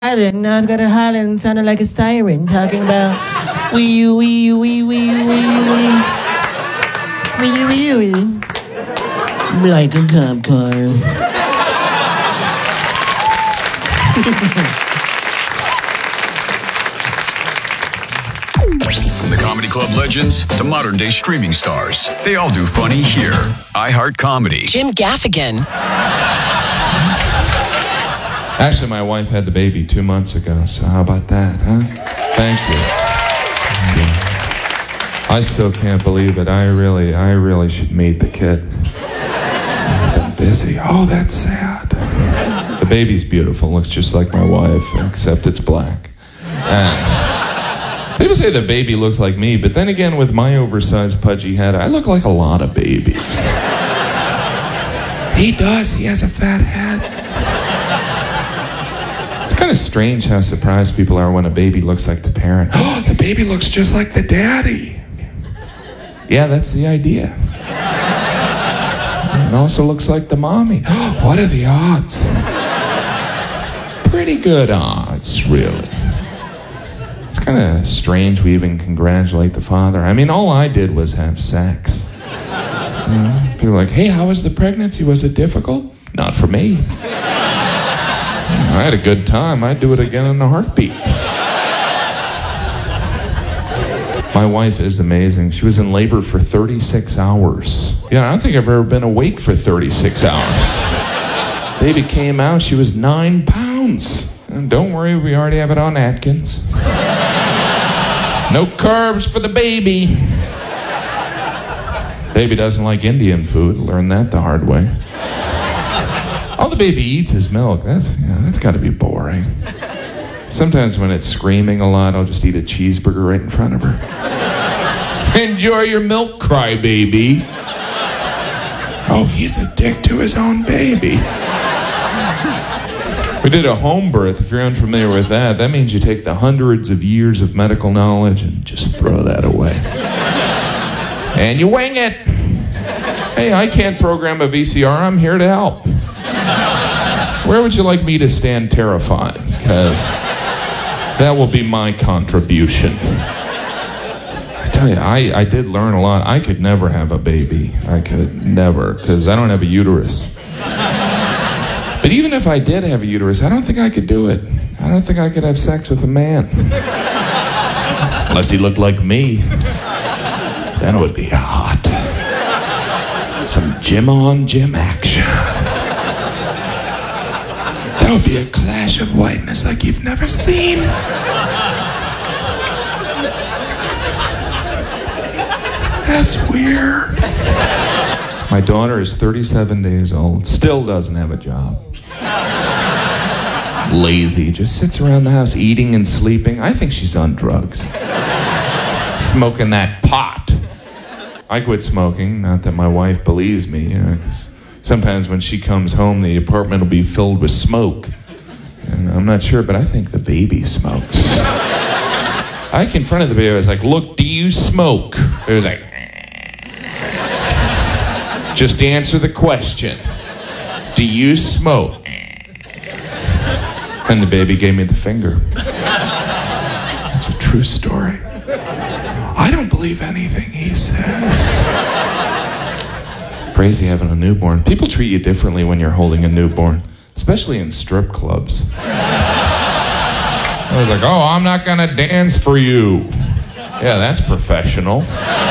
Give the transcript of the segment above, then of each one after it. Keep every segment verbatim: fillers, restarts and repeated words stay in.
Highland, I've got a Highland sounding like a siren talking about wee wee wee wee wee wee wee wee wee like a cop car. From the Comedy Club legends to modern day streaming stars, they all do funny here. iHeart Comedy. Jim Gaffigan. Actually, my wife had the baby two months ago, so how about that, huh? Thank you. Yeah. I still can't believe it. I really, I really should meet the kid. I've been busy. Oh, that's sad. The baby's beautiful. Looks just like my wife, except it's black. And people say the baby looks like me, but then again, with my oversized, pudgy head, I look like a lot of babies. He does. He has a fat head. It's kind of strange how surprised people are when a baby looks like the parent. Oh, the baby looks just like the daddy. Yeah, that's the idea. It also looks like the mommy. Oh, what are the odds? Pretty good odds, really. It's kind of strange we even congratulate the father. I mean, all I did was have sex. You know, people are like, hey, how was the pregnancy? Was it difficult? Not for me. I had a good time. I'd do it again in a heartbeat. My wife is amazing. She was in labor for thirty-six hours. Yeah, I don't think I've ever been awake for thirty-six hours. Baby came out, she was nine pounds. And don't worry, we already have it on Atkins. No carbs for the baby. Baby doesn't like Indian food. Learned that the hard way. All the baby eats is milk. That's, yeah, that's got to be boring. Sometimes when it's screaming a lot, I'll just eat a cheeseburger right in front of her. Enjoy your milk, crybaby. Oh, he's a dick to his own baby. We did a home birth. If you're unfamiliar with that, that means you take the hundreds of years of medical knowledge and just throw that away. And you wing it. Hey, I can't program a V C R. I'm here to help. Where would you like me to stand terrified? Because that will be my contribution. I tell you, I, I did learn a lot. I could never have a baby. I could never, because I don't have a uterus. But even if I did have a uterus, I don't think I could do it. I don't think I could have sex with a man. Unless he looked like me. Then it would be hot. Some gym on gym action. That would be a clash of whiteness like you've never seen. That's weird. My daughter is thirty-seven days old, still doesn't have a job. Lazy, just sits around the house eating and sleeping. I think she's on drugs. Smoking that pot. I quit smoking, not that my wife believes me, you know, 'cause sometimes when she comes home, the apartment will be filled with smoke. And I'm not sure, but I think the baby smokes. I confronted the baby. I was like, look, do you smoke? It was like, just answer the question. Do you smoke? And the baby gave me the finger. It's a true story. I don't believe anything he says. Crazy having a newborn. People treat you differently when you're holding a newborn, especially in strip clubs. I was like, oh, I'm not gonna dance for you. Yeah, that's professional.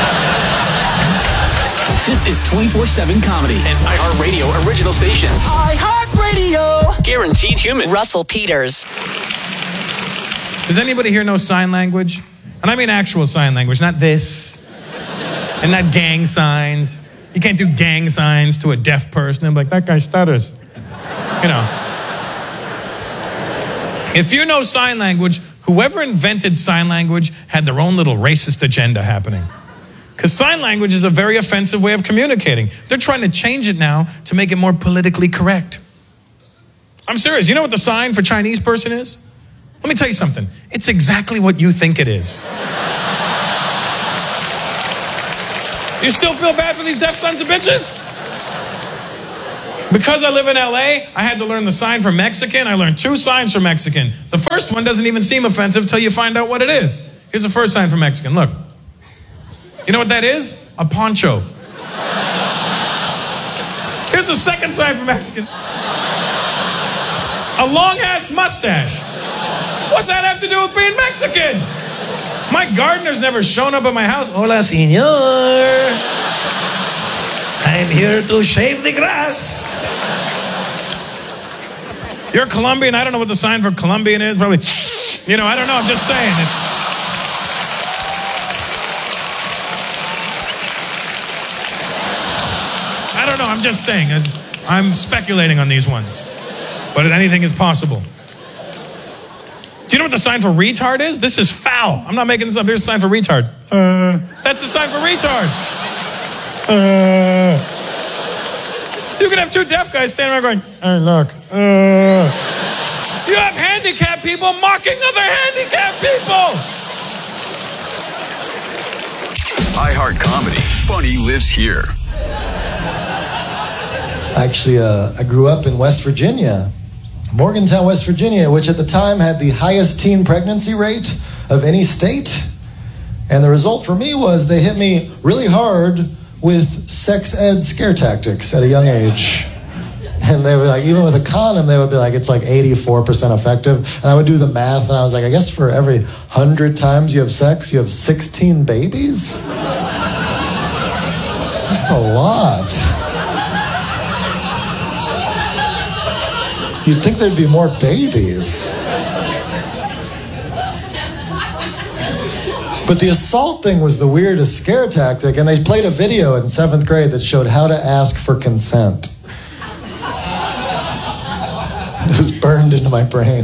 This is twenty-four seven Comedy, an iHeartRadio original station. iHeartRadio. Guaranteed human. Russell Peters. Does anybody here know sign language? And I mean actual sign language, not this. And not gang signs. You can't do gang signs to a deaf person and be like, that guy stutters. You know. If you know sign language, whoever invented sign language had their own little racist agenda happening. Because sign language is a very offensive way of communicating. They're trying to change it now to make it more politically correct. I'm serious. You know what the sign for Chinese person is? Let me tell you something. It's exactly what you think it is. You still feel bad for these deaf sons of bitches? Because I live in L A, I had to learn the sign for Mexican. I learned two signs for Mexican. The first one doesn't even seem offensive until you find out what it is. Here's the first sign for Mexican. Look. You know what that is? A poncho. Here's the second sign for Mexican. A long-ass mustache. What's that have to do with being Mexican? My gardener's never shown up at my house. Hola, señor. I'm here to shave the grass. You're Colombian. I don't know what the sign for Colombian is. Probably, you know, I don't know. I'm just saying. It's... I don't know. I'm just saying. I'm speculating on these ones. But anything is possible. Do you know what the sign for retard is? This is foul. I'm not making this up. Here's a sign for retard. Uh, That's the sign for retard. Uh, you could have two deaf guys standing around going, hey, look. Uh, you have handicapped people mocking other handicapped people. iHeart Comedy. Funny lives here. Actually, uh, I grew up in West Virginia. Morgantown, West Virginia, which at the time had the highest teen pregnancy rate of any state. And the result for me was they hit me really hard with sex ed scare tactics at a young age. And they were like, even with a condom, they would be like, it's like eighty-four percent effective. And I would do the math, and I was like, I guess for every one hundred times you have sex, you have sixteen babies? That's a lot. You'd think there'd be more babies. But the assault thing was the weirdest scare tactic, and they played a video in seventh grade that showed how to ask for consent. It was burned into my brain.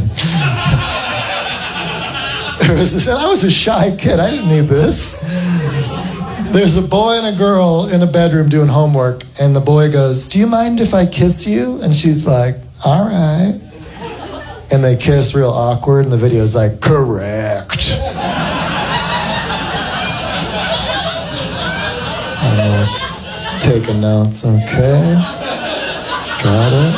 It was, I was a shy kid. I didn't need this. There's a boy and a girl in a bedroom doing homework, and the boy goes, do you mind if I kiss you? And she's like, all right. And they kiss real awkward, and the video's like, correct. Uh, taking notes, okay. Got it.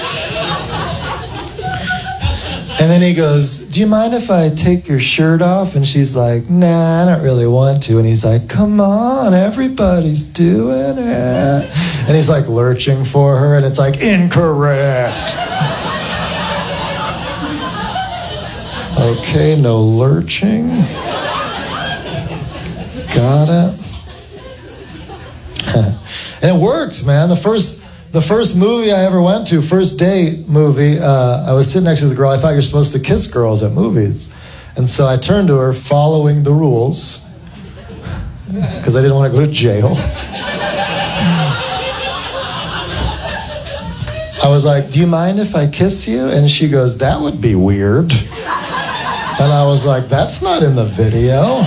And then he goes, do you mind if I take your shirt off? And she's like, nah, I don't really want to. And he's like, come on, everybody's doing it. And he's like lurching for her, and it's like, incorrect. Okay, no lurching. Got it. And it works, man. The first... The first movie I ever went to, first date movie, uh, I was sitting next to the girl. I thought you're supposed to kiss girls at movies. And so I turned to her, following the rules, because I didn't want to go to jail. I was like, do you mind if I kiss you? And she goes, that would be weird. And I was like, that's not in the video.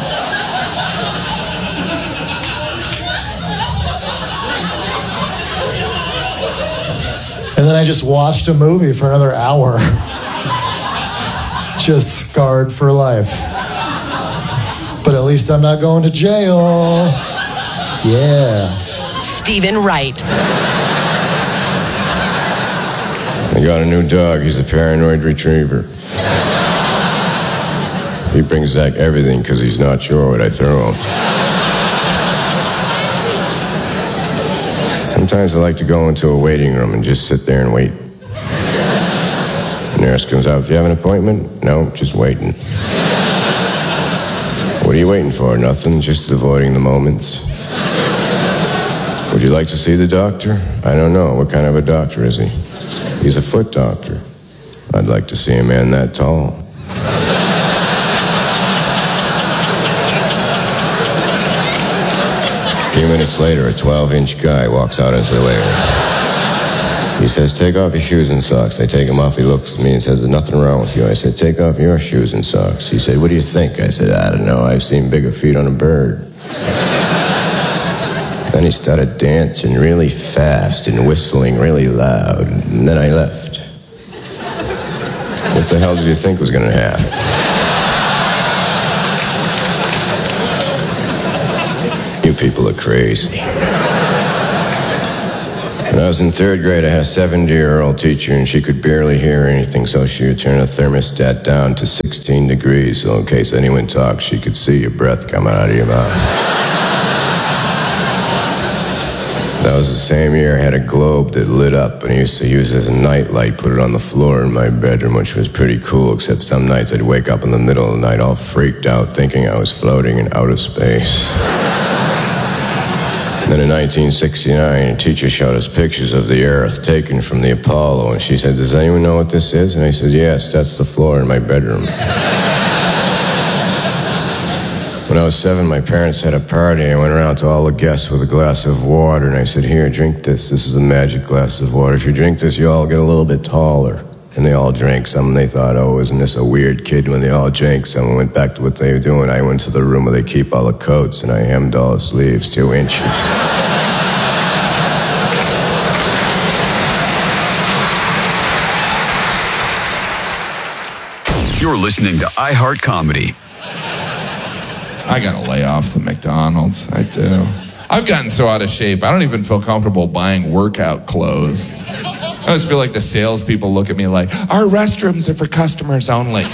And then I just watched a movie for another hour. Just scarred for life. But at least I'm not going to jail. Yeah. Stephen Wright. I got a new dog. He's a paranoid retriever. He brings back everything because he's not sure what I throw him. Sometimes I like to go into a waiting room and just sit there and wait. The nurse comes out, do you have an appointment? No, just waiting. What are you waiting for? Nothing, just avoiding the moments. Would you like to see the doctor? I don't know. What kind of a doctor is he? He's a foot doctor. I'd like to see a man that tall. A few minutes later, a twelve-inch guy walks out into the waiting room. He says, take off your shoes and socks. I take them off. He looks at me and says, there's nothing wrong with you. I said, take off your shoes and socks. He said, what do you think? I said, I don't know. I've seen bigger feet on a bird. Then he started dancing really fast and whistling really loud. And then I left. What the hell did you think was going to happen? You people are crazy. When I was in third grade, I had a seventy-year-old teacher, and she could barely hear anything, so she would turn the thermostat down to sixteen degrees, so in case anyone talked, she could see your breath coming out of your mouth. That was the same year I had a globe that lit up, and I used to use it as a nightlight, put it on the floor in my bedroom, which was pretty cool, except some nights I'd wake up in the middle of the night all freaked out, thinking I was floating in outer space. And then in nineteen sixty-nine, a teacher showed us pictures of the Earth taken from the Apollo, and she said, "Does anyone know what this is?" And I said, "Yes, that's the floor in my bedroom." When I was seven, my parents had a party. I went around to all the guests with a glass of water, and I said, "Here, drink this. This is a magic glass of water. If you drink this, you all get a little bit taller." And they all drank some, and they thought, "Oh, isn't this a weird kid?" When they all drank some and went back to what they were doing, I went to the room where they keep all the coats, and I hemmed all the sleeves two inches. You're listening to iHeart Comedy. I gotta lay off the McDonald's. I do. I've gotten so out of shape, I don't even feel comfortable buying workout clothes. I just feel like the salespeople look at me like, our restrooms are for customers only.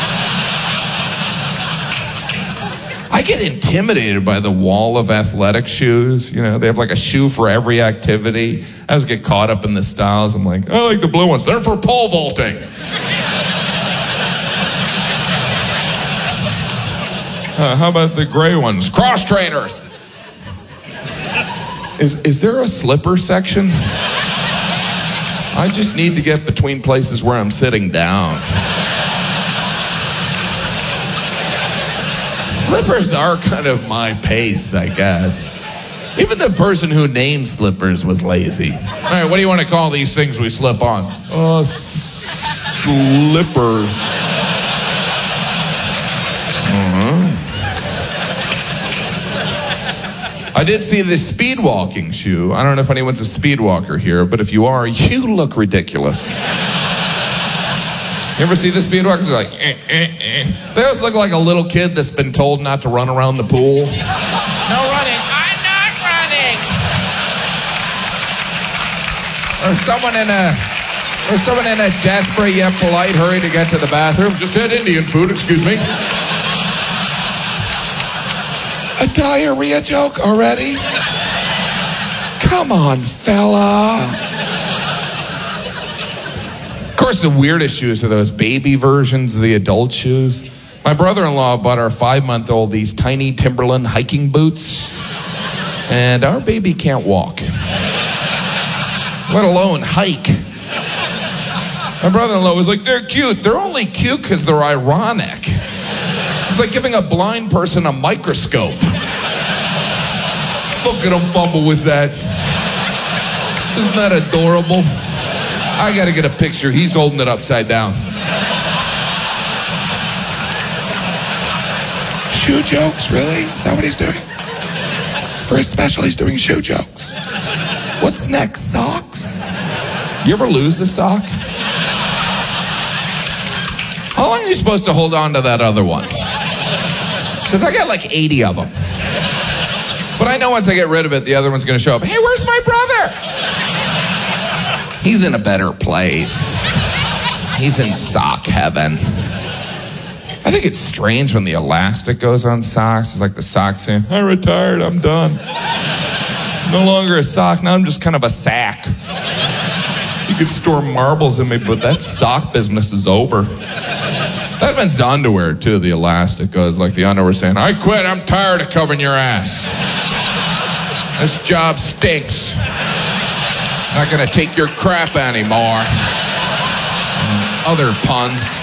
I get intimidated by the wall of athletic shoes. You know, they have like a shoe for every activity. I just get caught up in the styles. I'm like, I like the blue ones. They're for pole vaulting. Uh, how about the gray ones? Cross trainers. Is is there a slipper section? I just need to get between places where I'm sitting down. Slippers are kind of my pace, I guess. Even the person who named slippers was lazy. All right, what do you want to call these things we slip on? Uh, s- slippers. Uh-huh. I did see this speed walking shoe. I don't know if anyone's a speed walker here, but if you are, you look ridiculous. You ever see the speed walkers? They're like, eh, eh, eh. They always look like a little kid that's been told not to run around the pool. No running. I'm not running. Or someone in a, or someone in a desperate yet polite hurry to get to the bathroom. Just had Indian food, excuse me. A diarrhea joke already? Come on, fella. Of course, the weirdest shoes are those baby versions of the adult shoes. My brother-in-law bought our five-month-old these tiny Timberland hiking boots, and our baby can't walk, let alone hike. My brother-in-law was like, they're cute. They're only cute because they're ironic. It's like giving a blind person a microscope. Look at him fumble with that. Isn't that adorable? I gotta get a picture. He's holding it upside down. Shoe jokes, really? Is that what he's doing? For his special, he's doing shoe jokes. What's next, socks? You ever lose a sock? How long are you supposed to hold on to that other one? Because I got like eighty of them. But I know once I get rid of it, the other one's going to show up. Hey, where's my brother? He's in a better place. He's in sock heaven. I think it's strange when the elastic goes on socks. It's like the sock saying, I retired, I'm done. No longer a sock, now I'm just kind of a sack. You could store marbles in me, but that sock business is over. That means the underwear, too. The elastic goes like the underwear saying, I quit. I'm tired of covering your ass. This job stinks. Not going to take your crap anymore. Other puns.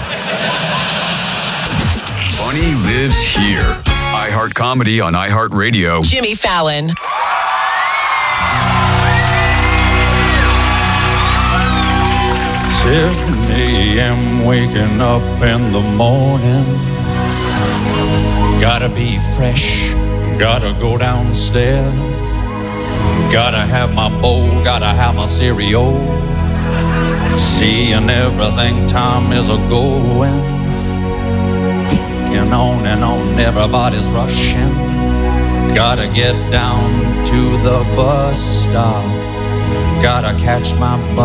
Funny lives here. iHeart Comedy on iHeartRadio. Jimmy Fallon. seven a.m. waking up in the morning. Gotta be fresh, gotta go downstairs. Gotta have my bowl, gotta have my cereal. Seeing everything, time is a-going. Ticking on and on, everybody's rushing. Gotta get down to the bus stop. Gotta catch my